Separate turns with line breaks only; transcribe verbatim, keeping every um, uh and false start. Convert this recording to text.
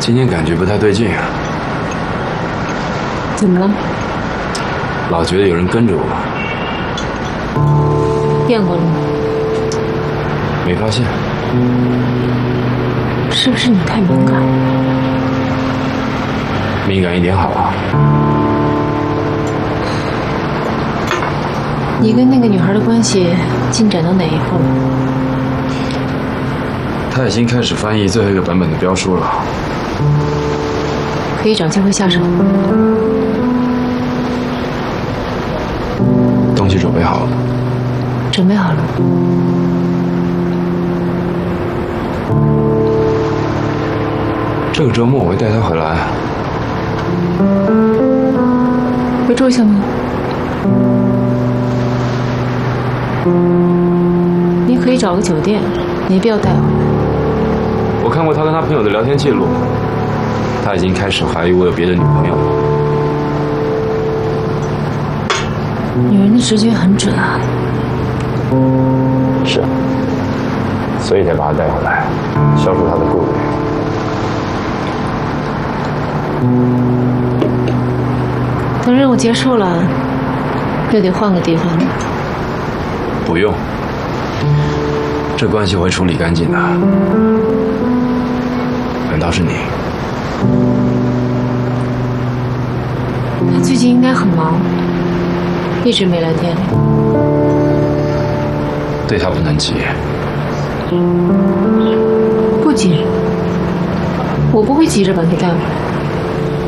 今天感觉不太对劲啊。
怎么了？
老觉得有人跟着我。
变过了吗？
没发现。
是不是你太敏感？
敏感一点好啊。
你跟那个女孩的关系进展到哪一步了？
他已经开始翻译最后一个版本的标书了。
可以找机会下手。
东西准备好了。
准备好了。
这个周末我会带他回来。
回住一下吗？你可以找个酒店，没必要带回来。
我看过他跟他朋友的聊天记录，他已经开始怀疑我有别的女朋友了。
女人的直觉很准啊。
是，所以才把他带回来，消除他的顾虑。
等任务结束了，又得换个地方。
不用，这关系我会处理干净的。反倒是你，
他最近应该很忙，一直没来店里。
对他不能急。
不急，我不会急着把你带回来。